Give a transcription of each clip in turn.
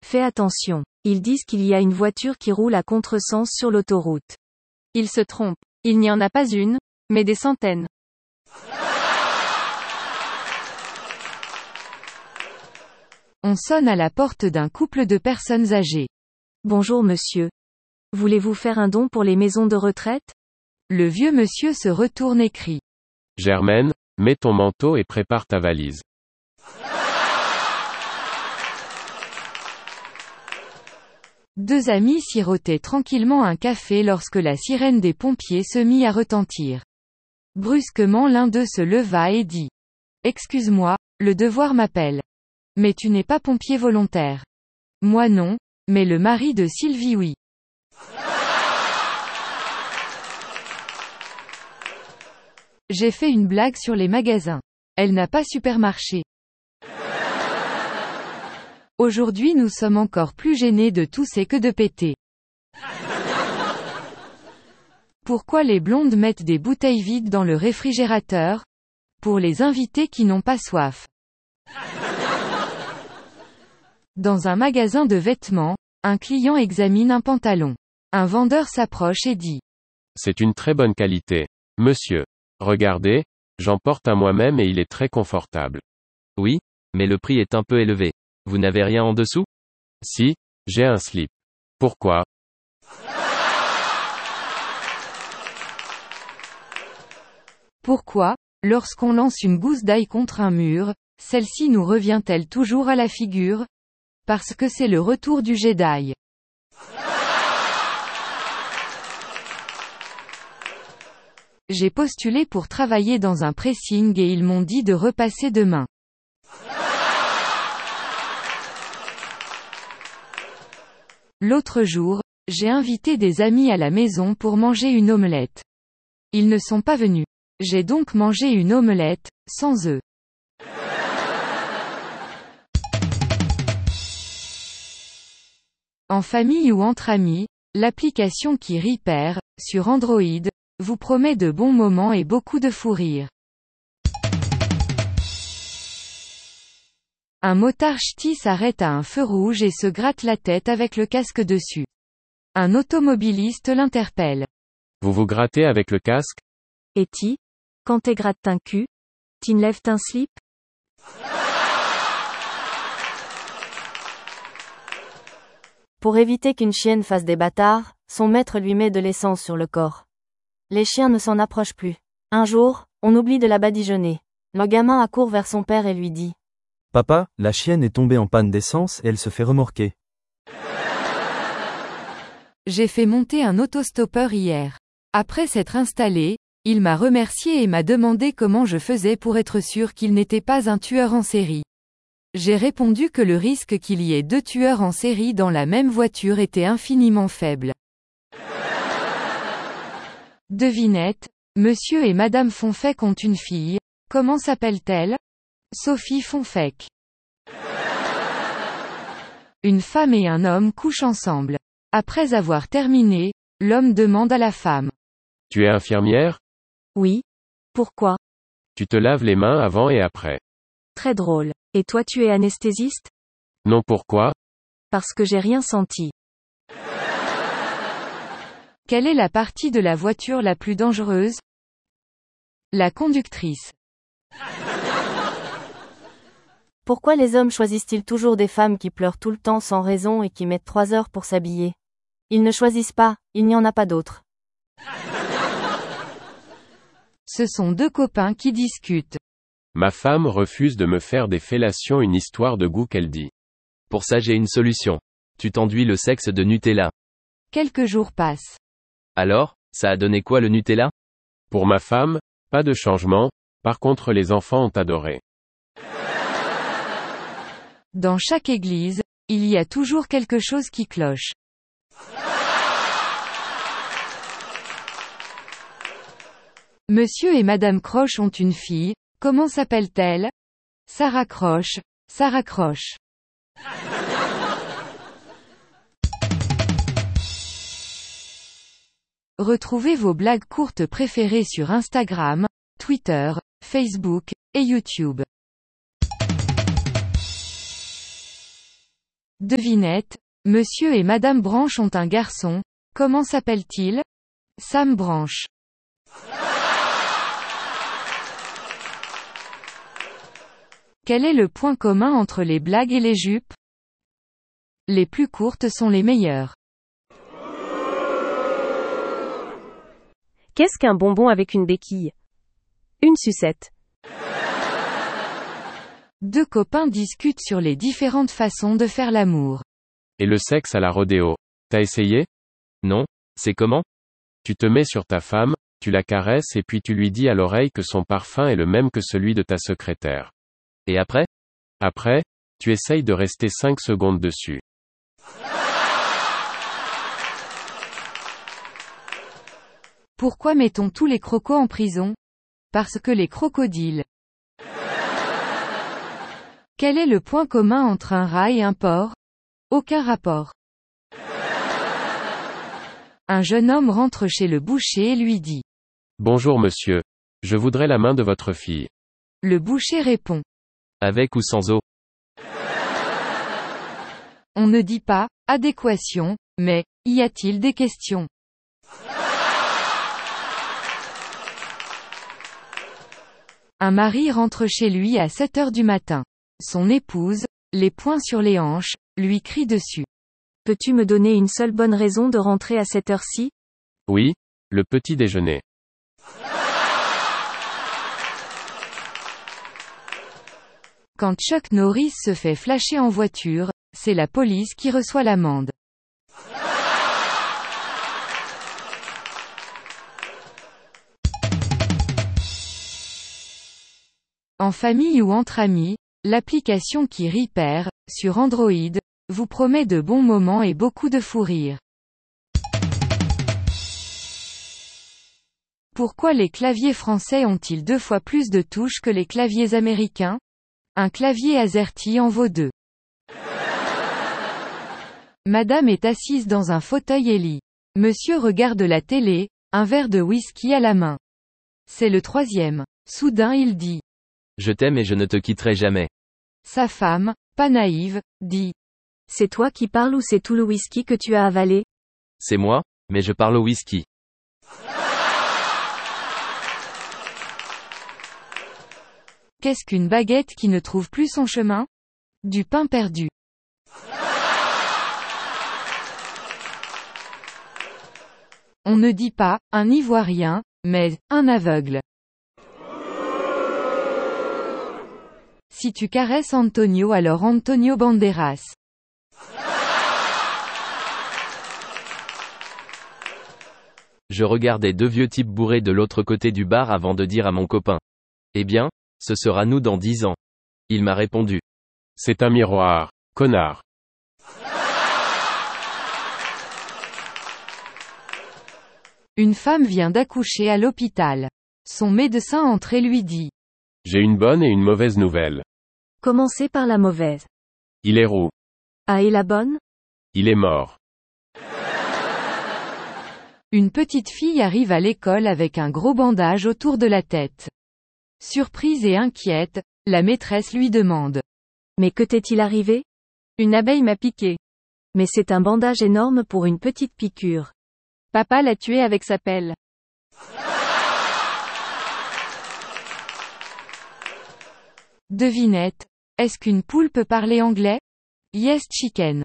Fais attention. Ils disent qu'il y a une voiture qui roule à contresens sur l'autoroute. Ils se trompent. Il n'y en a pas une, mais des centaines. On sonne à la porte d'un couple de personnes âgées. Bonjour monsieur. Voulez-vous faire un don pour les maisons de retraite? Le vieux monsieur se retourne et crie. Germaine, mets ton manteau et prépare ta valise. Deux amis sirotaient tranquillement un café lorsque la sirène des pompiers se mit à retentir. Brusquement l'un d'eux se leva et dit. Excuse-moi, le devoir m'appelle. Mais tu n'es pas pompier volontaire. Moi non, mais le mari de Sylvie oui. J'ai fait une blague sur les magasins. Elle n'a pas supermarché. Aujourd'hui nous sommes encore plus gênés de tousser que de péter. Pourquoi les blondes mettent des bouteilles vides dans le réfrigérateur? Pour les invités qui n'ont pas soif. Dans un magasin de vêtements, un client examine un pantalon. Un vendeur s'approche et dit. C'est une très bonne qualité. Monsieur. Regardez, j'en porte un moi-même et il est très confortable. Oui, mais le prix est un peu élevé. Vous n'avez rien en dessous? Si, j'ai un slip. Pourquoi? Pourquoi, lorsqu'on lance une gousse d'ail contre un mur, celle-ci nous revient-elle toujours à la figure? Parce que c'est le retour du jet d'ail. J'ai postulé pour travailler dans un pressing et ils m'ont dit de repasser demain. L'autre jour, j'ai invité des amis à la maison pour manger une omelette. Ils ne sont pas venus. J'ai donc mangé une omelette, sans œufs. En famille ou entre amis, l'application qui Repair, sur Android, vous promet de bons moments et beaucoup de fou rire. Un motard ch'ti s'arrête à un feu rouge et se gratte la tête avec le casque dessus. Un automobiliste l'interpelle. Vous vous grattez avec le casque? Et quand t'es gratte un cul, t'enlèves un slip? Pour éviter qu'une chienne fasse des bâtards, son maître lui met de l'essence sur le corps. Les chiens ne s'en approchent plus. Un jour, on oublie de la badigeonner. Le gamin accourt vers son père et lui dit. Papa, la chienne est tombée en panne d'essence et elle se fait remorquer. J'ai fait monter un autostoppeur hier. Après s'être installé, il m'a remercié et m'a demandé comment je faisais pour être sûr qu'il n'était pas un tueur en série. J'ai répondu que le risque qu'il y ait deux tueurs en série dans la même voiture était infiniment faible. Devinette, Monsieur et Madame Fonfec ont une fille. Comment s'appelle-t-elle? Sophie Fonfec. Une femme et un homme couchent ensemble. Après avoir terminé, l'homme demande à la femme. Tu es infirmière? Oui. Pourquoi? Tu te laves les mains avant et après. Très drôle. Et toi tu es anesthésiste? Non, pourquoi? Parce que j'ai rien senti. Quelle est la partie de la voiture la plus dangereuse? La conductrice. Pourquoi les hommes choisissent-ils toujours des femmes qui pleurent tout le temps sans raison et qui mettent 3 heures pour s'habiller? Ils ne choisissent pas, il n'y en a pas d'autres. Ce sont deux copains qui discutent. Ma femme refuse de me faire des fellations, une histoire de goût qu'elle dit. Pour ça j'ai une solution. Tu t'enduis le sexe de Nutella. Quelques jours passent. Alors, ça a donné quoi le Nutella? Pour ma femme, pas de changement, par contre les enfants ont adoré. Dans chaque église, il y a toujours quelque chose qui cloche. Monsieur et Madame Croche ont une fille, comment s'appelle-t-elle? Sarah Croche, Sarah Croche. Retrouvez vos blagues courtes préférées sur Instagram, Twitter, Facebook et YouTube. Devinette. Monsieur et Madame Branche ont un garçon. Comment s'appelle-t-il? Sam Branche. Quel est le point commun entre les blagues et les jupes? Les plus courtes sont les meilleures. Qu'est-ce qu'un bonbon avec une béquille? Une sucette. Deux copains discutent sur les différentes façons de faire l'amour. Et le sexe à la rodéo. T'as essayé? Non, c'est comment? Tu te mets sur ta femme, tu la caresses et puis tu lui dis à l'oreille que son parfum est le même que celui de ta secrétaire. Et après? Après, tu essayes de rester 5 secondes dessus. Pourquoi mettons tous les crocos en prison? Parce que les crocodiles. Quel est le point commun entre un rat et un porc? Aucun rapport. Un jeune homme rentre chez le boucher et lui dit. Bonjour monsieur. Je voudrais la main de votre fille. Le boucher répond. Avec ou sans eau? On ne dit pas, adéquation, mais, y a-t-il des questions? Un mari rentre chez lui à 7 heures du matin. Son épouse, les poings sur les hanches, lui crie dessus. Peux-tu me donner une seule bonne raison de rentrer à cette heure-ci? Oui, le petit déjeuner. Quand Chuck Norris se fait flasher en voiture, c'est la police qui reçoit l'amende. En famille ou entre amis, l'application qui rit perd, sur Android, vous promet de bons moments et beaucoup de fou rire. Pourquoi les claviers français ont-ils 2 fois plus de touches que les claviers américains? Un clavier AZERTY en vaut 2. Madame est assise dans un fauteuil et lit. Monsieur regarde la télé, un verre de whisky à la main. C'est le 3e. Soudain il dit. Je t'aime et je ne te quitterai jamais. Sa femme, pas naïve, dit. C'est toi qui parles ou c'est tout le whisky que tu as avalé? C'est moi, mais je parle au whisky. Qu'est-ce qu'une baguette qui ne trouve plus son chemin? Du pain perdu. On ne dit pas, un Ivoirien, mais, un aveugle. Si tu caresses Antonio alors Antonio Banderas. Je regardais 2 vieux types bourrés de l'autre côté du bar avant de dire à mon copain. Eh bien, ce sera nous dans 10 ans. Il m'a répondu. C'est un miroir, connard. Une femme vient d'accoucher à l'hôpital. Son médecin entre et lui dit. J'ai une bonne et une mauvaise nouvelle. Commencez par la mauvaise. Il est roux. Ah et la bonne? Il est mort. Une petite fille arrive à l'école avec un gros bandage autour de la tête. Surprise et inquiète, la maîtresse lui demande. Mais que t'est-il arrivé? Une abeille m'a piqué. Mais c'est un bandage énorme pour une petite piqûre. Papa l'a tué avec sa pelle. Devinette. Est-ce qu'une poule peut parler anglais? Yes chicken.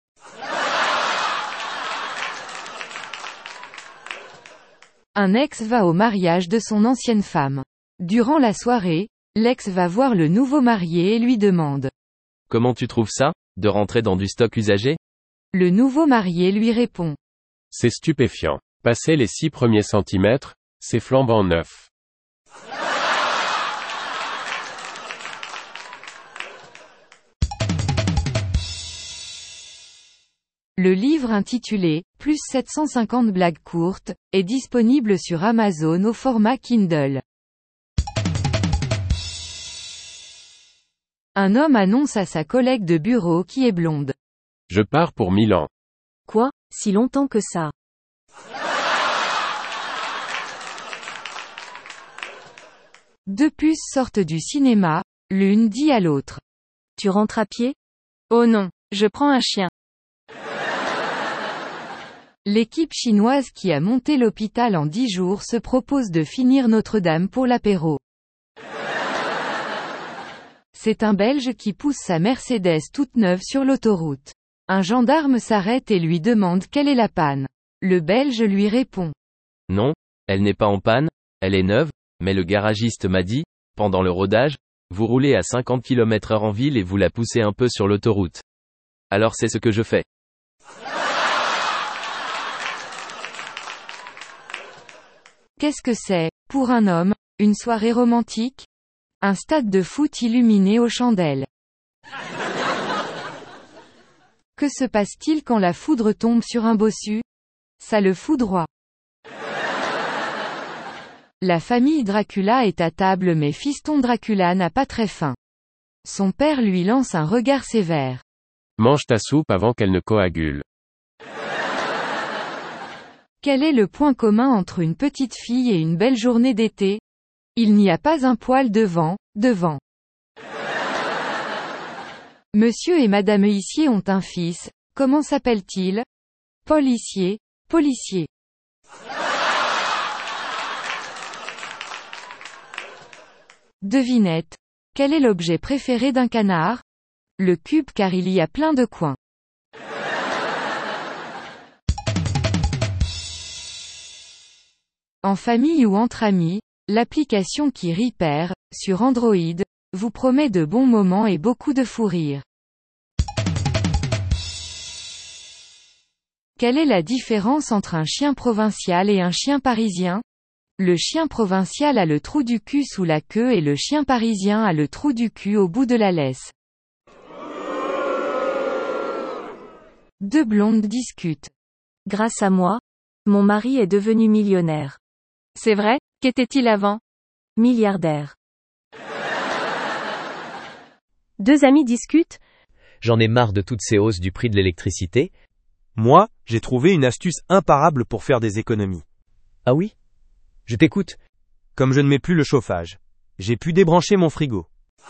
Un ex va au mariage de son ancienne femme. Durant la soirée, l'ex va voir le nouveau marié et lui demande. Comment tu trouves ça, de rentrer dans du stock usagé? Le nouveau marié lui répond. C'est stupéfiant. Passer les 6 premiers centimètres, c'est flambant neuf. Le livre intitulé « Plus 750 blagues courtes » est disponible sur Amazon au format Kindle. Un homme annonce à sa collègue de bureau qui est blonde. Je pars pour Milan. Quoi, si longtemps que ça? Deux puces sortent du cinéma, l'une dit à l'autre. Tu rentres à pied? Oh non, Je prends un chien. L'équipe chinoise qui a monté l'hôpital en 10 jours se propose de finir Notre-Dame pour l'apéro. C'est un Belge qui pousse sa Mercedes toute neuve sur l'autoroute. Un gendarme s'arrête et lui demande quelle est la panne. Le Belge lui répond. Non, elle n'est pas en panne, elle est neuve, mais le garagiste m'a dit, pendant le rodage, vous roulez à 50 km/h en ville et vous la poussez un peu sur l'autoroute. Alors c'est ce que je fais. Qu'est-ce que c'est, pour un homme, une soirée romantique? Un stade de foot illuminé aux chandelles. Que se passe-t-il quand la foudre tombe sur un bossu? Ça le foudroie. La famille Dracula est à table mais fiston Dracula n'a pas très faim. Son père lui lance un regard sévère. Mange ta soupe avant qu'elle ne coagule. Quel est le point commun entre une petite fille et une belle journée d'été? Il n'y a pas un poil devant. Monsieur et madame Huissier ont un fils, comment s'appelle-t-il? Policier. Devinette. Quel est l'objet préféré d'un canard? Le cube car il y a plein de coins. En famille ou entre amis, l'application qui rit perd, sur Android, vous promet de bons moments et beaucoup de fou rire. Quelle est la différence entre un chien provincial et un chien parisien? Le chien provincial a le trou du cul sous la queue et le chien parisien a le trou du cul au bout de la laisse. Deux blondes discutent. Grâce à moi, mon mari est devenu millionnaire. C'est vrai, qu'était-il avant? Milliardaire. Deux amis discutent. J'en ai marre de toutes ces hausses du prix de l'électricité. Moi, j'ai trouvé une astuce imparable pour faire des économies. Ah oui? Je t'écoute. Comme je ne mets plus le chauffage, j'ai pu débrancher mon frigo.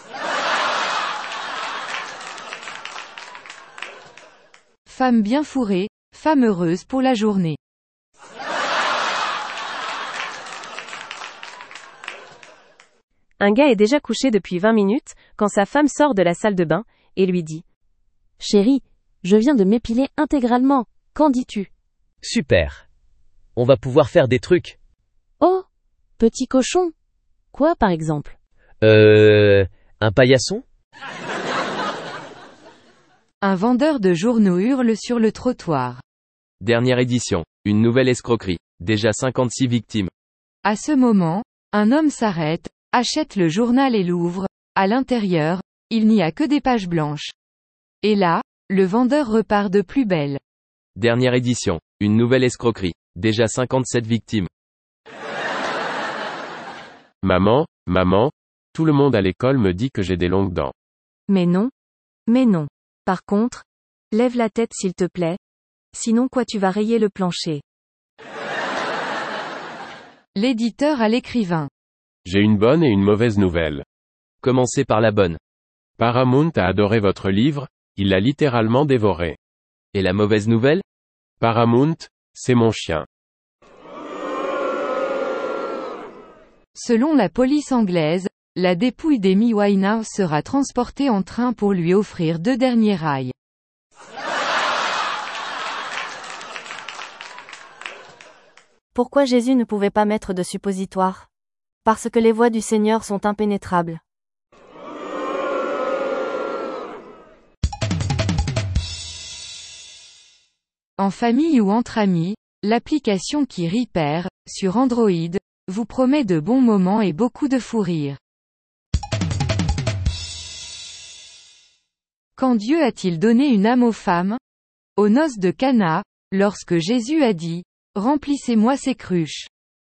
Femme bien fourrée, femme heureuse pour la journée. Un gars est déjà couché depuis 20 minutes, quand sa femme sort de la salle de bain, et lui dit. Chérie, je viens de m'épiler intégralement, qu'en dis-tu? Super. On va pouvoir faire des trucs. Oh, petit cochon. Quoi par exemple? Un paillasson? Un vendeur de journaux hurle sur le trottoir. Dernière édition. Une nouvelle escroquerie. Déjà 56 victimes. À ce moment, un homme s'arrête, achète le journal et l'ouvre. À l'intérieur, il n'y a que des pages blanches. Et là, le vendeur repart de plus belle. Dernière édition. Une nouvelle escroquerie. Déjà 57 victimes. Maman, tout le monde à l'école me dit que j'ai des longues dents. Mais non. Par contre, lève la tête s'il te plaît. Sinon quoi tu vas rayer le plancher. L'éditeur à l'écrivain. J'ai une bonne et une mauvaise nouvelle. Commencez par la bonne. Paramount a adoré votre livre, il l'a littéralement dévoré. Et la mauvaise nouvelle? Paramount, c'est mon chien. Selon la police anglaise, la dépouille d'Amy Winehouse sera transportée en train pour lui offrir 2 derniers rails. Pourquoi Jésus ne pouvait pas mettre de suppositoire? Parce que les voies du Seigneur sont impénétrables. En famille ou entre amis, l'application qui rit perd, sur Android, vous promet de bons moments et beaucoup de fou rire. Quand Dieu a-t-il donné une âme aux femmes? Aux noces de Cana, lorsque Jésus a dit, « Remplissez-moi ces cruches ».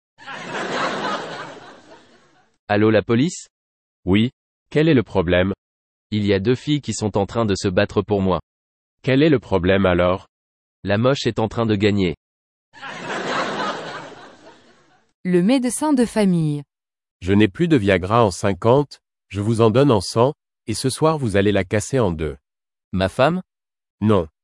Allô la police? Oui, quel est le problème? Il y a 2 filles qui sont en train de se battre pour moi. Quel est le problème alors? La moche est en train de gagner. Le médecin de famille. Je n'ai plus de Viagra en 50, je vous en donne en 100, et ce soir vous allez la casser en 2. Ma femme? Non.